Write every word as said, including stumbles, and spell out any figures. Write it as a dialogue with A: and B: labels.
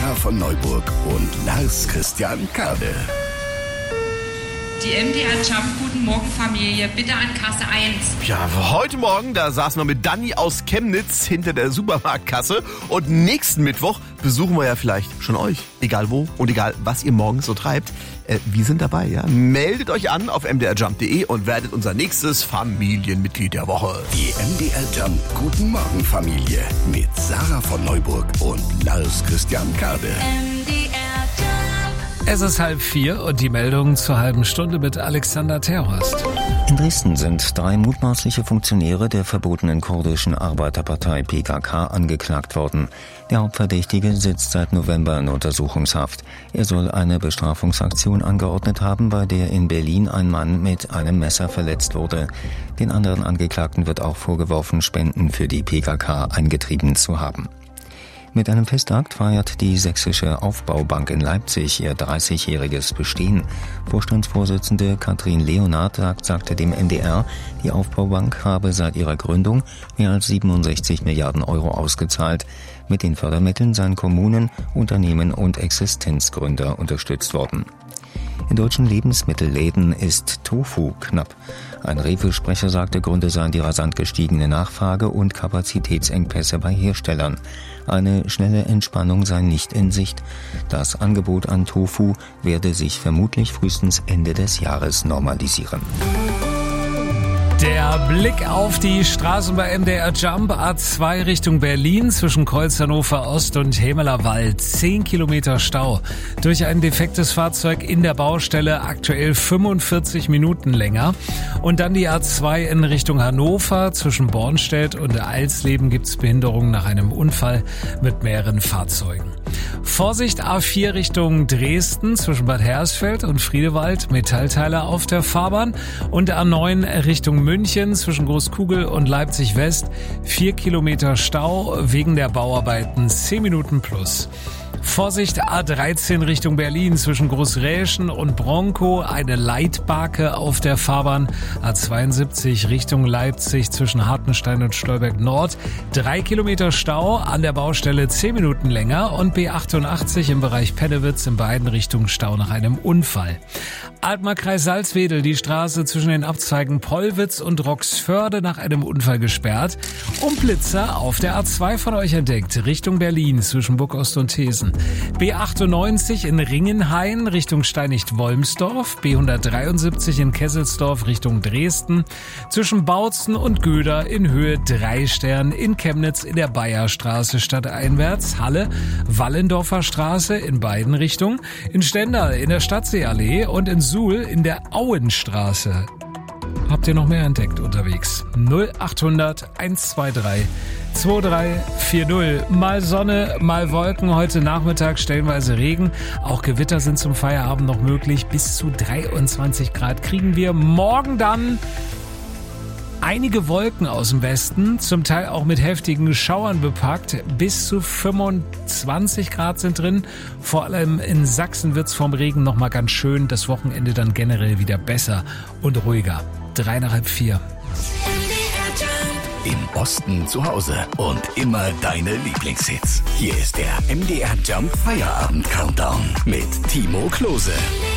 A: Sarah von Neuburg und Lars Christian Kade.
B: Die M D R Jump, guten Morgen Familie, bitte an Kasse eins.
C: Ja, heute Morgen, da saßen wir mit Dani aus Chemnitz hinter der Supermarktkasse und nächsten Mittwoch besuchen wir ja vielleicht schon euch. Egal wo und egal was ihr morgens so treibt, äh, wir sind dabei, ja. Meldet euch an auf m d r jump punkt d e und werdet unser nächstes Familienmitglied der Woche.
A: Die M D R Jump, guten Morgen Familie mit Sarah von Neuburg und Lars Christian Kade.
D: Es ist halb vier und die Meldung zur halben Stunde mit Alexander Terhorst.
E: In Dresden sind drei mutmaßliche Funktionäre der verbotenen kurdischen Arbeiterpartei P K K angeklagt worden. Der Hauptverdächtige sitzt seit November in Untersuchungshaft. Er soll eine Bestrafungsaktion angeordnet haben, bei der in Berlin ein Mann mit einem Messer verletzt wurde. Den anderen Angeklagten wird auch vorgeworfen, Spenden für die P K K eingetrieben zu haben. Mit einem Festakt feiert die Sächsische Aufbaubank in Leipzig ihr dreißigjähriges Bestehen. Vorstandsvorsitzende Katrin Leonard sagt, sagte dem M D R, die Aufbaubank habe seit ihrer Gründung mehr als siebenundsechzig Milliarden Euro ausgezahlt. Mit den Fördermitteln seien Kommunen, Unternehmen und Existenzgründer unterstützt worden. In deutschen Lebensmittelläden ist Tofu knapp. Ein Rewe-Sprecher sagte, Gründe seien die rasant gestiegene Nachfrage und Kapazitätsengpässe bei Herstellern. Eine schnelle Entspannung sei nicht in Sicht. Das Angebot an Tofu werde sich vermutlich frühestens Ende des Jahres normalisieren.
D: Der Blick auf die Straßen bei M D R Jump, A zwei Richtung Berlin zwischen Kreuz Hannover Ost und Hemelerwald. zehn Kilometer Stau. Durch ein defektes Fahrzeug in der Baustelle aktuell fünfundvierzig Minuten länger. Und dann die A zwei in Richtung Hannover. Zwischen Bornstedt und Alsleben gibt's Behinderungen nach einem Unfall mit mehreren Fahrzeugen. Vorsicht, A vier Richtung Dresden zwischen Bad Hersfeld und Friedewald. Metallteile auf der Fahrbahn. Und A neun Richtung München zwischen Großkugel und Leipzig West. Vier Kilometer Stau wegen der Bauarbeiten, zehn Minuten plus. Vorsicht, A dreizehn Richtung Berlin zwischen Großräschen und Bronkow, eine Leitbarke auf der Fahrbahn. A zweiundsiebzig Richtung Leipzig zwischen Hartenstein und Stolberg Nord, drei Kilometer Stau, an der Baustelle zehn Minuten länger. Und B achtundachtzig im Bereich Pennewitz in beiden Richtungen Stau nach einem Unfall. Altmark-Kreis Salzwedel, die Straße zwischen den Abzweigen Pollwitz und Roxförde nach einem Unfall gesperrt. Und Blitzer auf der A zwei von euch entdeckt, Richtung Berlin zwischen Burgost und Thesen. B achtundneunzig in Ringenhain Richtung Steinicht-Wolmsdorf, B hundertdreiundsiebzig in Kesselsdorf Richtung Dresden, zwischen Bautzen und Göder in Höhe drei Stern, in Chemnitz in der Bayerstraße stadteinwärts, Halle, Wallendorfer Straße in beiden Richtungen, in Stendal in der Stadtseeallee und in Suhl in der Auenstraße. Habt ihr noch mehr entdeckt unterwegs? null achthundert hundertzweiundzwanzig vierundzwanzig. Mal Sonne, mal Wolken. Heute Nachmittag stellenweise Regen. Auch Gewitter sind zum Feierabend noch möglich. Bis zu dreiundzwanzig Grad kriegen wir. Morgen dann einige Wolken aus dem Westen, zum Teil auch mit heftigen Schauern bepackt. Bis zu fünfundzwanzig Grad sind drin. Vor allem in Sachsen wird's vom Regen noch mal ganz schön. Das Wochenende dann generell wieder besser und ruhiger. Drei nach halb vier.
A: Im Osten zu Hause und immer deine Lieblingshits. Hier ist der M D R Jump Feierabend Countdown mit Timo Klose.